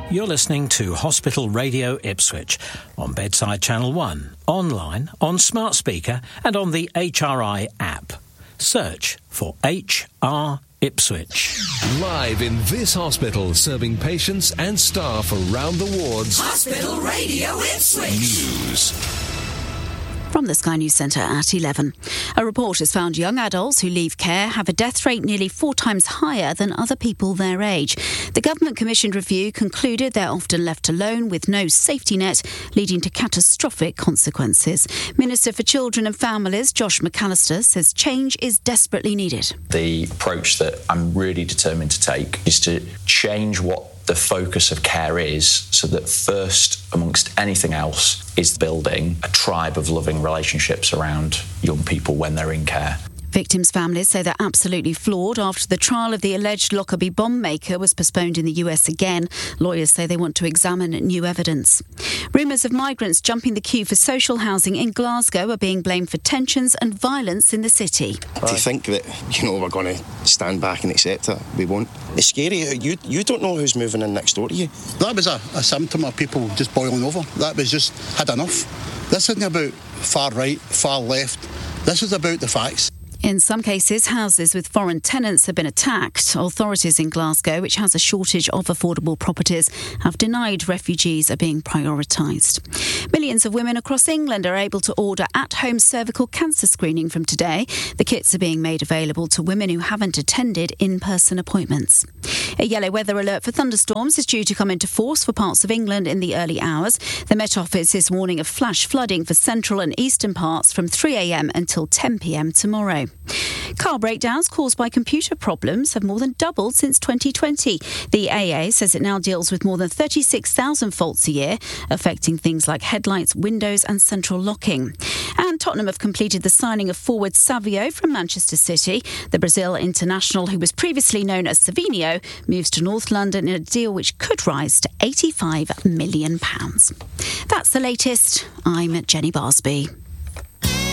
You're listening to Hospital Radio Ipswich on Bedside Channel 1, online, on smart speaker and on the HRI app. Search for HR Ipswich. Live in this hospital, serving patients and staff around the wards. Hospital Radio Ipswich. News. From the Sky News Centre at 11. A report has found young adults who leave care have a death rate nearly 4 times higher than other people their age. The government-commissioned review concluded they're often left alone with no safety net, leading to catastrophic consequences. Minister for Children and Families, Josh McAllister, says change is desperately needed. The approach that I'm really determined to take is to change what the focus of care is, so that first, amongst anything else, is building a tribe of loving relationships around young people when they're in care. Victims' families say they're absolutely floored after the trial of the alleged Lockerbie bomb maker was postponed in the US again. Lawyers say they want to examine new evidence. Rumours of migrants jumping the queue for social housing in Glasgow are being blamed for tensions and violence in the city. To think that, we're going to stand back and accept it, we won't. It's scary. You don't know who's moving in next door to you. That was a symptom of people just boiling over. That was just had enough. This isn't about far right, far left. This is about the facts. In some cases, houses with foreign tenants have been attacked. Authorities in Glasgow, which has a shortage of affordable properties, have denied refugees are being prioritised. Millions of women across England are able to order at-home cervical cancer screening from today. The kits are being made available to women who haven't attended in-person appointments. A yellow weather alert for thunderstorms is due to come into force for parts of England in the early hours. The Met Office is warning of flash flooding for central and eastern parts from 3 a.m. until 10 p.m. tomorrow. Car breakdowns caused by computer problems have more than doubled since 2020. The AA says it now deals with more than 36,000 faults a year, affecting things like headlights, windows and central locking. And Tottenham have completed the signing of forward Savio from Manchester City. The Brazil international, who was previously known as Savinho, moves to North London in a deal which could rise to £85 million. That's the latest. I'm Jenny Barsby.